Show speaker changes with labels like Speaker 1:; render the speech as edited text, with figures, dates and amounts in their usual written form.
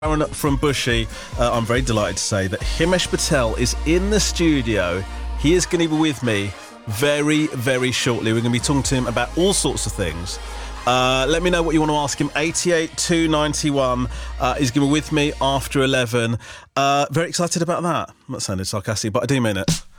Speaker 1: Aaron from Bushy, I'm very delighted to say that Himesh Patel is in the studio. He is going to be with me very, very shortly. We're going to be talking to him about all sorts of things. Let me know what you want to ask him. 88291 is going to be with me after 11. Very excited about that. I'm not sounding sarcastic, but I do mean it.